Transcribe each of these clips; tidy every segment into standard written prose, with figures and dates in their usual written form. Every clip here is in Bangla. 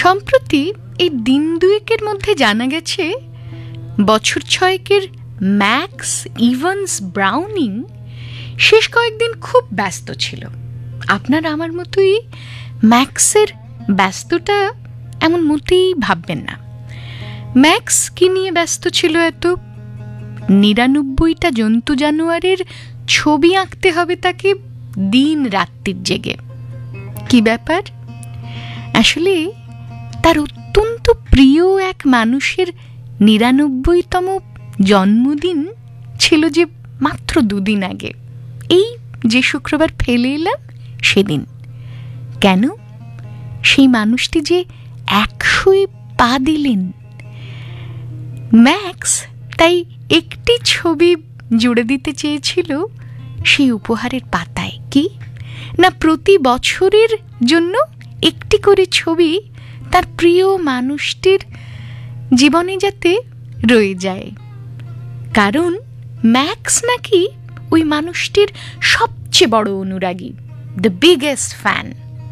সম্প্রতি এই দিন দুয়েকের মধ্যে জানা গেছে বছর ছয়েকের ম্যাক্স ইভান্স ব্রাউনিং শেষ কয়েকদিন খুব ব্যস্ত ছিল। আপনার আমার মতোই ম্যাক্সের ব্যস্ততা এমন মোটেই ভাববেন না। ম্যাক্স কি নিয়ে ব্যস্ত ছিল এত? ৯৯টা জন্তু জানোয়ারের ছবি আঁকতে হবে তাকে দিন রাত্রির জেগে। কি ব্যাপার? আসলে তার অত্যন্ত প্রিয় এক মানুষের ৯৯তম জন্মদিন ছিল যে মাত্র ২ দিন আগে, এই যে শুক্রবার ফেলে এলাম সেদিন। কেন? সেই মানুষটি যে ১০০ পা দিলেন। ম্যাক্স তাই একটি ছবি জুড়ে দিতে চেয়েছিল সেই উপহারের পাতায়। কি না, প্রতি বছরের জন্য একটি করে ছবি তার প্রিয় মানুষটির জীবনে যাতে রয়ে যায়। কারণ ম্যাক্স নাকি ওই মানুষটির সবচেয়ে বড় অনুরাগী, দ্য বিগেস্ট ফ্যান।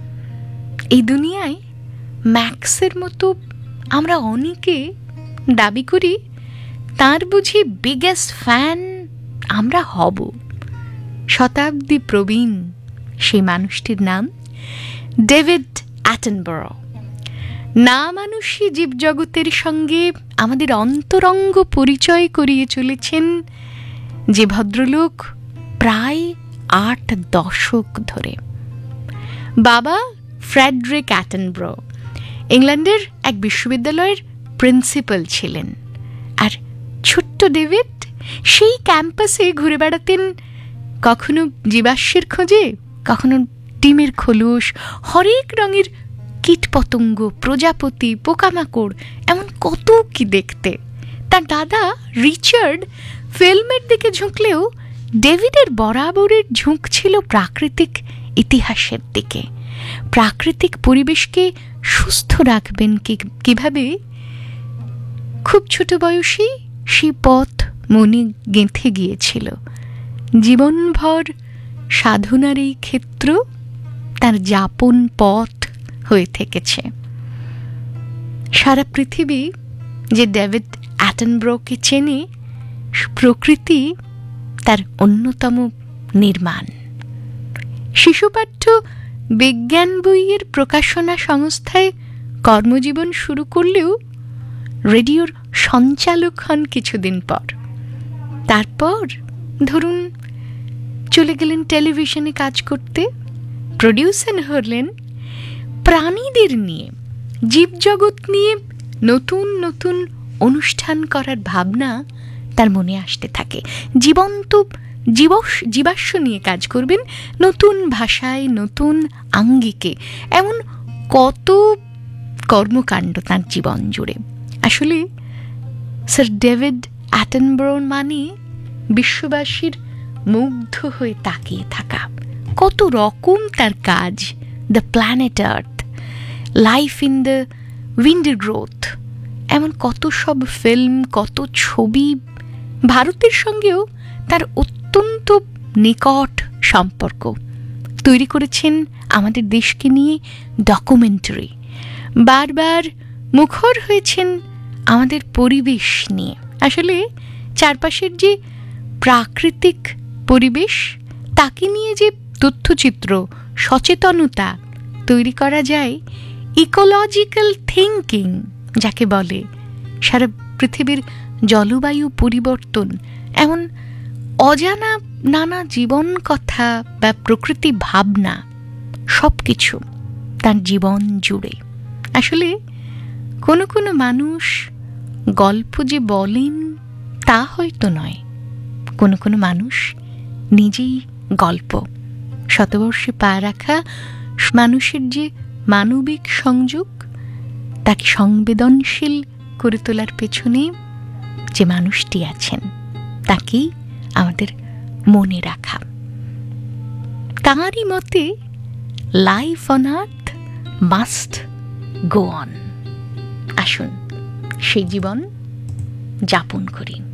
এই দুনিয়ায় ম্যাক্সের মতো আমরা অনেকে দাবি করি তার বুঝি বিগেস্ট ফ্যান আমরা হব। শতাব্দী প্রবীণ সেই মানুষটির নাম ডেভিড অ্যাটনবরো। না মানুষই জীবজগতের সঙ্গে আমাদের অন্তরঙ্গ পরিচয় করিয়ে চলেছেন যে ভদ্রলোক প্রায় ৮ দশক ধরে। বাবা ফ্রেডরিক অ্যাটনবরো ইংল্যান্ডের এক বিশ্ববিদ্যালয়ের প্রিন্সিপাল ছিলেন, আর ছোট্ট ডেভিড সেই ক্যাম্পাসে ঘুরে বেড়াতেন, কখনো জীবাশ্মের খোঁজে, কখনো ডিমের খোলস, হরেক রঙের কীটপতঙ্গ, প্রজাপতি, পোকামাকড়, এমন কত কি দেখতে। তার দাদা রিচার্ড ফিল্মের দিকে ঝুঁকলেও ডেভিডের বরাবরের ঝুঁক ছিল প্রাকৃতিক ইতিহাসের দিকে। প্রাকৃতিক পরিবেশকে সুস্থ রাখবেন কিভাবে, খুব ছোট বয়সেই সেই পথ মনে গেঁথে গিয়েছিল। জীবনভর সাধনার এই ক্ষেত্র তার যাপন পথ হয়ে থেকেছে। সারা পৃথিবী যে ডেভিড অ্যাটনবরোকে চেনে, প্রকৃতি তার অন্যতম নির্মাণ। শিশুপাঠ্য বিজ্ঞান বইয়ের প্রকাশনা সংস্থায় কর্মজীবন শুরু করলেও রেডিওর সঞ্চালক হন কিছুদিন পর। তারপর ধরুন চলে গেলেন টেলিভিশনে কাজ করতে, প্রডিউসার হলেন। প্রাণীদের নিয়ে, জীবজগৎ নিয়ে নতুন নতুন অনুষ্ঠান করার ভাবনা তার মনে আসতে থাকে। জীবন্ত জীবাশ্ম নিয়ে কাজ করবেন, নতুন ভাষায়, নতুন আঙ্গিকে, এমন কত কর্মকাণ্ড তার জীবন জুড়ে। আসলে স্যার ডেভিড অ্যাটনবরো মানে বিশ্ববাসীর মুগ্ধ হয়ে তাকিয়ে থাকা। কত রকম তার কাজ, the planet earth, life in the winder growth, এমন কত সব ফিল্ম, কত ছবি। ভারতের সঙ্গেও তার অত্যন্ত নিকট সম্পর্ক। তৈরি করেছেন আমাদের দেশকে নিয়ে ডকুমেন্টারি, বারবার মুখর হয়েছেন আমাদের পরিবেশ নিয়ে। আসলে চারপাশের যে প্রাকৃতিক পরিবেশ, তাকে নিয়ে যে তথ্যচিত্র, সচেতনতা তৈরি করা যায়, ইকোলজিক্যাল থিঙ্কিং যাকে বলে, সারা পৃথিবীর জলবায়ু পরিবর্তন, এমন অজানা নানা জীবন কথা বা প্রকৃতি ভাবনা, সব কিছু তার জীবন জুড়ে। আসলে কোনো কোনো মানুষ গল্প যে বলেন তা হয়তো নয়, কোনো কোনো মানুষ নিজেই গল্প। শতবর্ষে পা রাখা মানুষের যে মানবিক সংযোগ, তাকে সংবেদনশীল করে তোলার পেছনে যে মানুষটি আছেন, তাকেই আমাদের মনে রাখা। তাঁরই মতে life on earth must go on. আসুন সেই জীবন যাপন করি।